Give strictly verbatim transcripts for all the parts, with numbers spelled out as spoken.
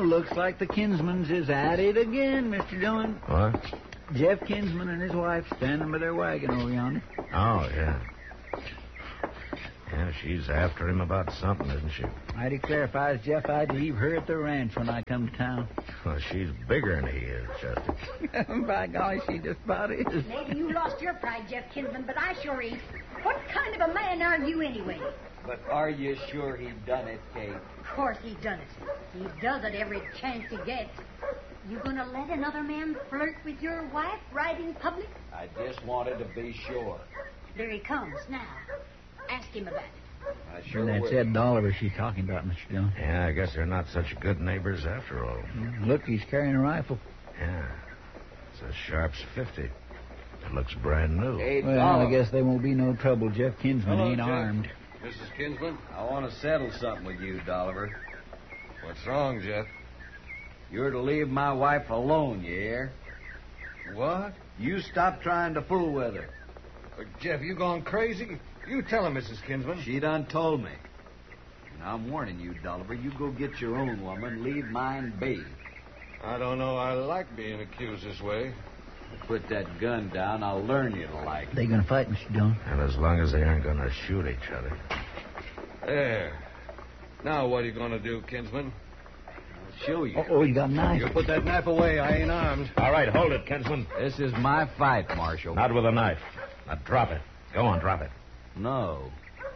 looks like the Kinsmans is at it again, Mister Dillon. What? Jeff Kinsman and his wife standing by their wagon over yonder. Oh, yeah. Yeah, she's after him about something, isn't she? I declare if I was Jeff, I'd leave her at the ranch when I come to town. Well, she's bigger than he is, Chester. By golly, she just about is. Maybe you lost your pride, Jeff Kinsman, but I sure ain't. What kind of a man are you anyway? But are you sure he done it, Kate? Of course he done it. He does it every chance he gets. You gonna let another man flirt with your wife right in public? I just wanted to be sure. There he comes now. Ask him about it. I sure And that's will. Ed Dolliver she's talking about, Mister Dillon. Yeah, I guess they're not such good neighbors after all. Look, he's carrying a rifle. Yeah. It's a Sharps fifty. It looks brand new. Hey, Well, Dollar. I guess there won't be no trouble. Jeff Kinsman Hello, ain't Jeff. armed. Missus Kinsman? I want to settle something with you, Dolliver. What's wrong, Jeff? You're to leave my wife alone, you hear? What? You stop trying to fool with her. Uh, Jeff, you gone crazy? You tell her, Missus Kinsman. She done told me. And I'm warning you, Dolliver, you go get your own woman, leave mine be. I don't know I like being accused this way. Put that gun down, I'll learn you to like it. They gonna fight, Mister Dillon? And as long as they aren't going to shoot each other. There. Now what are you going to do, Kinsman? I'll show you. Oh, oh, you got a knife. You put that knife away. I ain't armed. All right, hold it, Kinsman. This is my fight, Marshal. Not with a knife. Now drop it. Go on, drop it. No.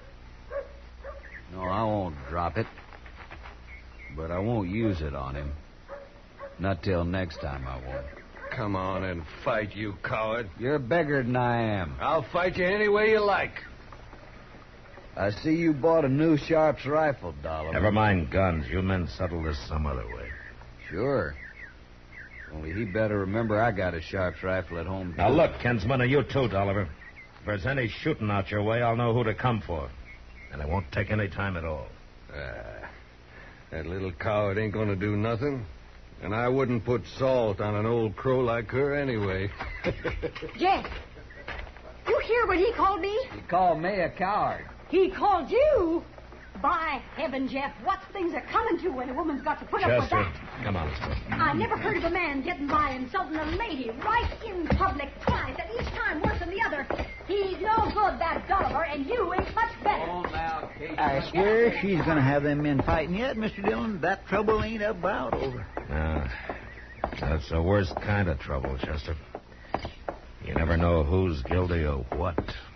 No, I won't drop it. But I won't use it on him. Not till next time I won't. Come on and fight, you coward. You're bigger than I am. I'll fight you any way you like. I see you bought a new Sharps rifle, Dollar. Never mind guns. You men settle this some other way. Sure. Only he better remember I got a Sharps rifle at home. Now too. look, Kinsman, and you too, Dolliver. If there's any shooting out your way, I'll know who to come for. And it won't take any time at all. Ah, that little coward ain't going to do nothing. And I wouldn't put salt on an old crow like her anyway. Jeff, you hear what he called me? He called me a coward. He called you? By heaven, Jeff, what things are coming to when a woman's got to put up with Chester, that? come on, let's go. I never heard of a man getting by insulting a lady right in public twice, and each time worse than the other. He's no good, that Dolliver, and you ain't much better. Oh, now, Kate. I swear she's gonna have them men fighting yet, Mister Dillon. That trouble ain't about over. No, that's the worst kind of trouble, Chester. You never know who's guilty of what.